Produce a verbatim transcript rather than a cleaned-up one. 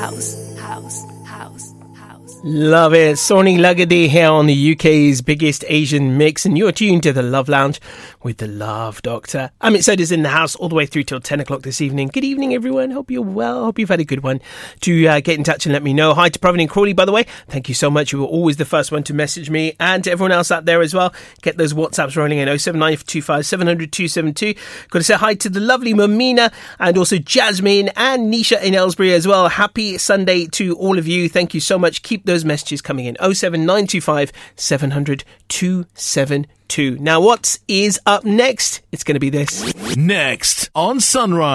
house, house, house. Love it. Sony Lagade here on the U K's biggest Asian mix, and you're tuned to the Love Lounge with the Love Doctor. Amit Sodha's in the house all the way through till ten o'clock this evening. Good evening, everyone. Hope you're well. Hope you've had a good one. To uh, get in touch and let me know. Hi to Praveen and Crawley, by the way. Thank you so much. You were always the first one to message me, and to everyone else out there as well. Get those WhatsApps rolling in oh seven nine two five seven zero zero two seven two. Got to say hi to the lovely Mamina and also Jasmine and Nisha in Aylesbury as well. Happy Sunday to all of you. Thank you so much. Keep those messages coming in oh seven nine two five seven zero zero two seven two. Now, what is up next? It's going to be this. Next on Sunrise.